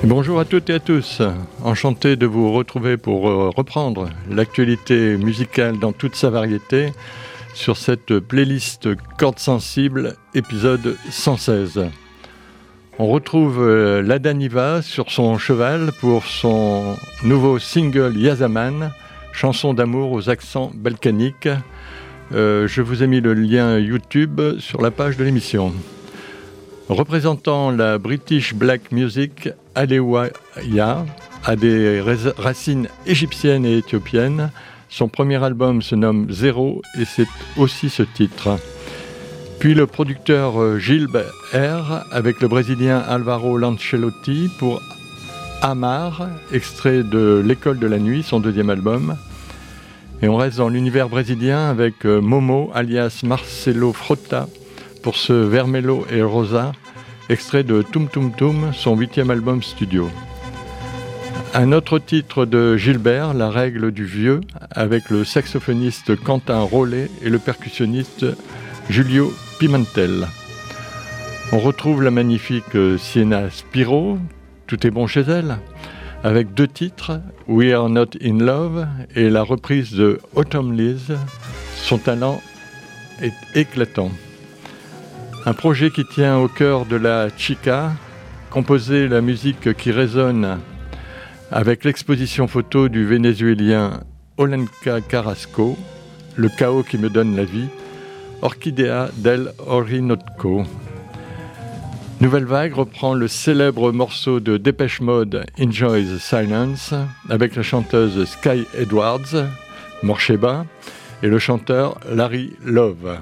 Bonjour à toutes et à tous, enchanté de vous retrouver pour reprendre l'actualité musicale dans toute sa variété sur cette playlist Cordes sensibles, épisode 116. On retrouve Lada Niva sur son cheval pour son nouveau single Yazaman, chanson d'amour aux accents balkaniques. Je vous ai mis le lien YouTube sur la page de l'émission. Représentant la British Black Music, Alewaya a des racines égyptiennes et éthiopiennes. Son premier album se nomme Zéro et c'est aussi ce titre. Puis le producteur Gilbert avec le Brésilien Alvaro Lancelotti pour Amar, extrait de L'École de la Nuit, son deuxième album. Et on reste dans l'univers brésilien avec Momo alias Marcelo Frota pour ce Vermelho et Rosa, extrait de Tum Tum Tum, son 8e album studio. Un autre titre de Gilbert, La Règle du Vieux, avec le saxophoniste Quentin Rollet et le percussionniste Julio Pimentel. On retrouve la magnifique Sienna Spiro, Tout est bon chez elle, avec deux titres, We Are Not in Love et la reprise de Autumn Leaves. Son talent est éclatant. Un projet qui tient au cœur de la chica, composer la musique qui résonne avec l'exposition photo du Vénézuélien Olenka Carrasco, Le chaos qui me donne la vie, Orchidea del Orinoco. Nouvelle Vague reprend le célèbre morceau de Depeche Mode Enjoy the Silence avec la chanteuse Sky Edwards, Morsheba, et le chanteur Larry Love.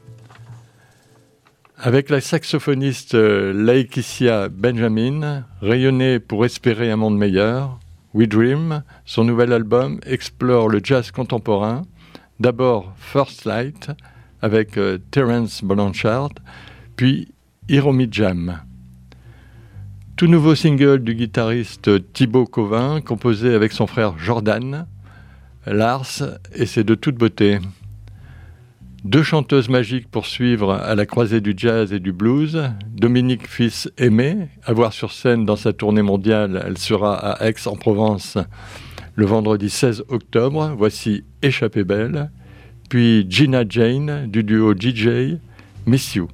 Avec la saxophoniste Laetitia Benjamin, rayonnée pour espérer un monde meilleur, We Dream, son nouvel album explore le jazz contemporain, d'abord First Light avec Terence Blanchard, puis Hiromi Jam. Tout nouveau single du guitariste Thibaut Covin, composé avec son frère Jordan, Lars, et c'est de toute beauté. Deux chanteuses magiques pour suivre à la croisée du jazz et du blues. Dominique Fils-Aimé, à voir sur scène dans sa tournée mondiale. Elle sera à Aix-en-Provence le vendredi 16 octobre. Voici Échappée belle. Puis Gina Jane du duo DJ Miss You.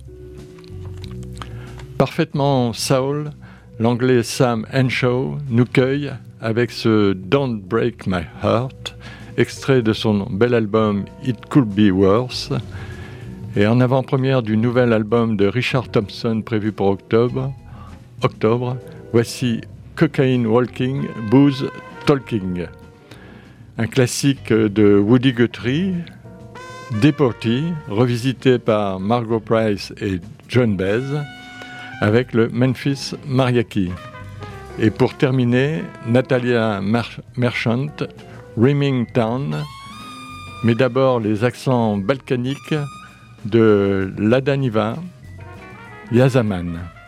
Parfaitement soul, l'anglais Sam Henshaw nous cueille avec ce Don't Break My Heart, extrait de son bel album It Could Be Worse, et en avant-première du nouvel album de Richard Thompson prévu pour octobre, voici Cocaine Walking, Booze Talking, un classique de Woody Guthrie, Deportee, revisité par Margot Price et John Baez, avec le Memphis Mariachi. Et pour terminer, Natalia Merchant, Rimming Town, mais d'abord les accents balkaniques de Lada Niva, Yazaman.